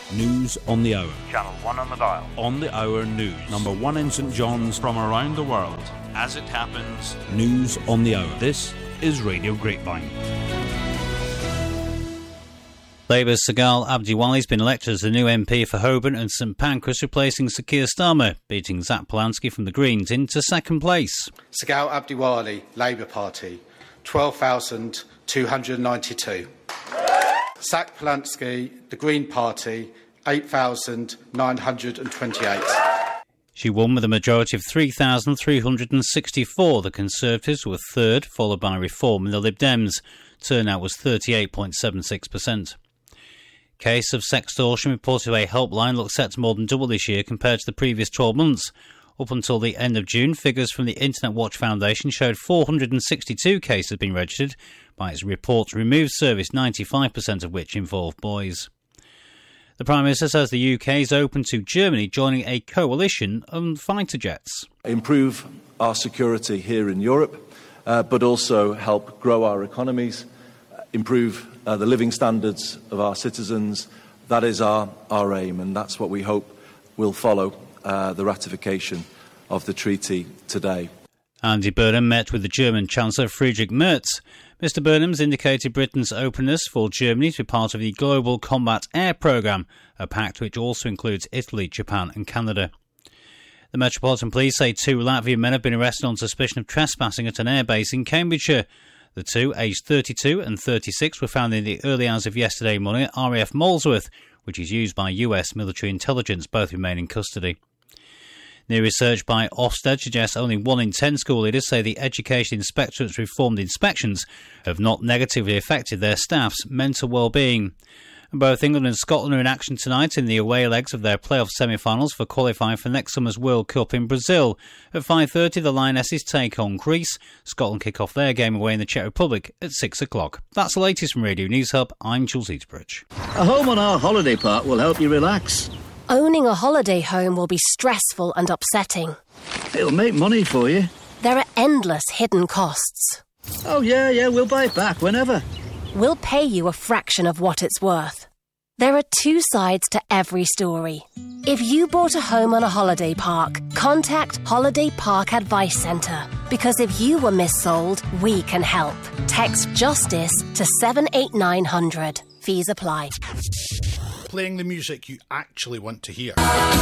News on the hour. Channel 1 on the dial. On the hour news. Number 1 in St John's. From around the world. As it happens. News on the hour. This is Radio Grapevine. Labour's Sagal Abdiwali has been elected as the new MP for Holborn and St Pancras, replacing Sir Keir Starmer, beating Zach Polanski from the Greens into second place. Sagal Abdiwali, Labour Party, 12,292. Zach Polanski, the Green Party, 8,928. She won with a majority of 3,364. The Conservatives were third, followed by Reform and the Lib Dems. Turnout was 38.76%. Case of sextortion reported to a helpline looks set to more than double this year compared to the previous 12 months. Up until the end of June, figures from the Internet Watch Foundation showed 462 cases had been registered by its Report to Remove service, 95% of which involved boys. The Prime Minister says the UK is open to Germany joining a coalition on fighter jets. Improve our security here in Europe, but also help grow our economies, improve the living standards of our citizens. That is our aim, and that's what we hope will follow the ratification of the treaty today. Andy Burnham met with the German Chancellor Friedrich Merz. Mr Burnham's indicated Britain's openness for Germany to be part of the Global Combat Air Programme, a pact which also includes Italy, Japan and Canada. The Metropolitan Police say 2 Latvian men have been arrested on suspicion of trespassing at an airbase in Cambridgeshire. The two, aged 32 and 36, were found in the early hours of yesterday morning at RAF Molesworth, which is used by US military intelligence. Both remain in custody. New research by Ofsted suggests only 1 in 10 school leaders say the Education Inspectorate's reformed inspections have not negatively affected their staff's mental well-being. And both England and Scotland are in action tonight in the away legs of their playoff semi-finals for qualifying for next summer's World Cup in Brazil. At 5:30, the Lionesses take on Greece. Scotland kick off their game away in the Czech Republic at 6 o'clock. That's the latest from Radio News Hub. I'm Jules Eaterbridge. A home on our holiday park will help you relax. Owning a holiday home will be stressful and upsetting. It'll make money for you. There are endless hidden costs. Oh, yeah, we'll buy it back whenever. We'll pay you a fraction of what it's worth. There are 2 sides to every story. If you bought a home on a holiday park, contact Holiday Park Advice Centre. Because if you were missold, we can help. Text JUSTICE to 78900. Fees apply. Playing the music you actually want to hear.